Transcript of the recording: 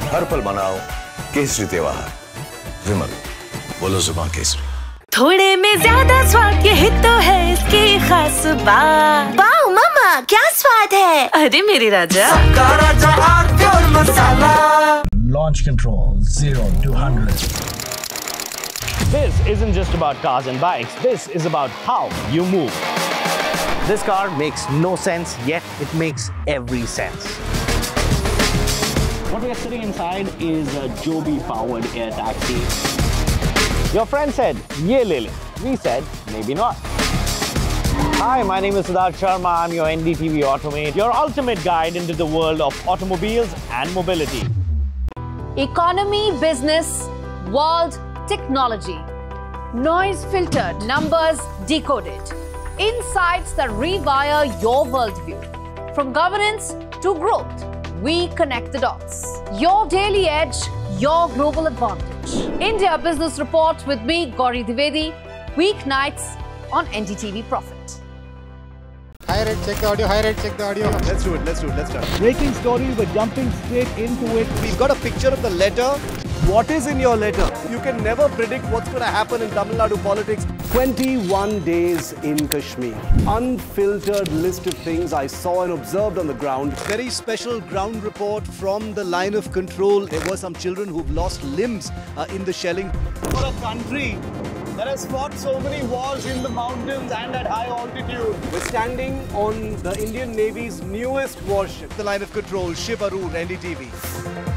हर पल मनाओ केसरी त्योहार। विमल, बोलो जुबान केसरी। थोड़े में ज्यादा स्वाद, यही तो है इसकी खास बात। वाओ मामा, क्या स्वाद है। अरे मेरे राजा, सबका राजा आरती और मसाला। Launch control 0 to 100. This isn't just about cars and bikes. This is about how you move. This car makes no sense, yet it makes every sense. What we are sitting inside is a Joby-powered air taxi. Your friend said, "Ye le le." We said, "Maybe not." Hi, my name is Siddharth Sharma. I'm your NDTV Automate, your ultimate guide into the world of automobiles and mobility. Economy, business, world, technology. Noise filtered, numbers decoded. Insights that rewire your worldview. From governance to growth, we connect the dots. Your daily edge, your global advantage. India Business Report with me, Gauri Dwivedi, weeknights on NDTV Profit. High rate, check the audio. High rate, check the audio. Let's do it. Let's start. Breaking story, we're jumping straight into it. We've got a picture of the letter. What is in your letter? You can never predict what's going to happen in Tamil Nadu politics. 21 days in Kashmir. Unfiltered list of things I saw and observed on the ground. Very special ground report from the line of control. There were some children who've lost limbs in the shelling. For a country that has fought so many wars in the mountains and at high altitude. We're standing on the Indian Navy's newest warship. The line of control, Shiv Arun, NDTV.